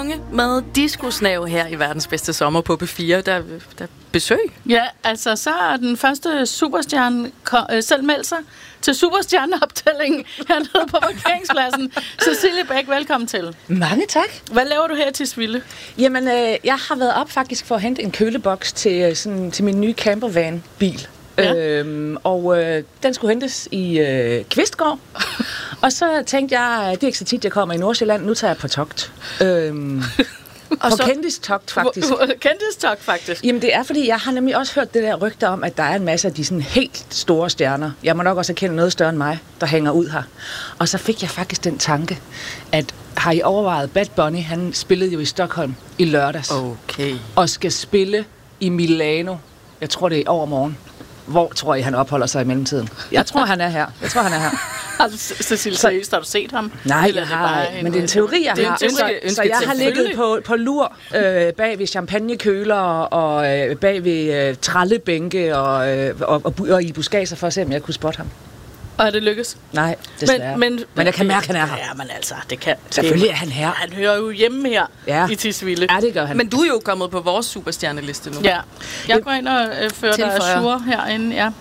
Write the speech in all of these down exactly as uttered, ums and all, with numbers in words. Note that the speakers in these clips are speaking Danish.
Unge med diskusnav her i verdens bedste sommer på P fire. Der, der besøg. Ja, altså så er den første superstjerne kom, øh, selv meldt sig til superstjerneoptællingen hernede på parkeringspladsen. Cecilie Bæk, velkommen til. Mange tak. Hvad laver du her til Tisvilde? Jamen, øh, jeg har været op faktisk for at hente en køleboks til, sådan, til min nye campervan-bil. Ja. Øhm, og øh, den skulle hentes i øh, Kvistgård. Og så tænkte jeg, det er ikke så tit, jeg kommer i Nordsjælland. Nu tager jeg på togt. Øhm, og på så, kendistogt, faktisk. Kendistogt, faktisk? Jamen, det er, fordi jeg har nemlig også hørt det der rygte om, at der er en masse af de sådan helt store stjerner. Jeg må nok også erkende noget større end mig, der hænger ud her. Og så fik jeg faktisk den tanke, at har I overvejet, Bad Bunny, han spillede jo i Stockholm i lørdags. Okay. Og skal spille i Milano, jeg tror det er i overmorgen. Hvor tror I, han opholder sig i mellemtiden? Jeg tror, han er her. Jeg tror, han er her. Har du, Cecilie, seriøst, har du set ham? Nej, jeg har, en, men det er en teori, jeg det er har. En teori, så, så jeg har ligget på, på lur øh, bag ved champagnekøler og øh, bag ved øh, trallebænke og, øh, og, og, og i buskager for at se, om jeg kunne spotte ham. Og er det lykkes? Nej, desværre. Men, men, men jeg kan mærke, at han er her. Ja, men altså, det kan... Selvfølgelig er han her. Han hører jo hjemme her ja. i Tisvilde. Ja, det gør han. Men du er jo kommet på vores superstjerneliste nu. Ja, jeg går ind og øh, fører dig Azure herinde, ja.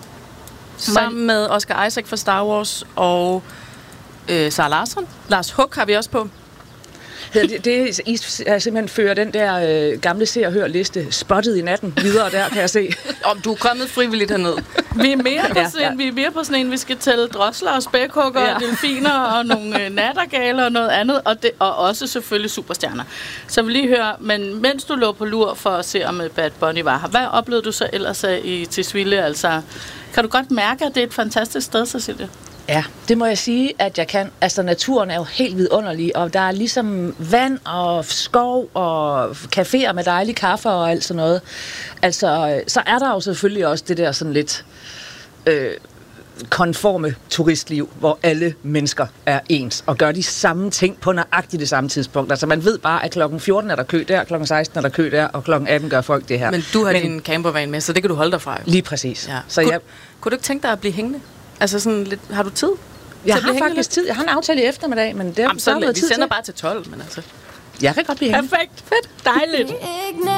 Sammen med Oscar Isaac fra Star Wars og øh, Sarah Larsson. Lars Huck har vi også på. Det, det I er simpelthen fører den der øh, gamle se og hør liste spottet i natten videre der, kan jeg se. Om du er kommet frivilligt herned. Vi er mere på sådan, ja, ja. vi er mere på sådan en, vi skal tælle drosler og spækhugger ja. og delfiner og nogle øh, nattergaler og noget andet, og, det, og også selvfølgelig superstjerner. Så vi lige høre, men mens du lå på lur for at se, om Bad Bunny var her, hvad oplevede du så ellers i Tisvilde? Altså, kan du godt mærke, at det er et fantastisk sted, Cecilie? Ja, det må jeg sige, at jeg kan. Altså, naturen er jo helt vidunderlig, og der er ligesom vand og skov og caféer med dejlig kaffe og alt sådan noget. Altså, så er der jo selvfølgelig også det der sådan lidt øh, konforme turistliv, hvor alle mennesker er ens og gør de samme ting på nøjagtigt det samme tidspunkt. Altså, man ved bare, at klokken fjorten er der kø der, klokken seksten er der kø der, og klokken atten gør folk det her. Men du har Men, din campervan med, så det kan du holde dig fra. Jo. Lige præcis. Ja. Så Kun, jeg, kunne du ikke tænke dig at blive hængende? Altså sådan lidt, har du tid? Jeg har faktisk lidt? tid. Jeg har en aftale i eftermiddag, men det er så noget vi tid sender til. bare til tolv, men altså. Jeg kan godt blive hængende. Perfekt. Fedt. Dejligt.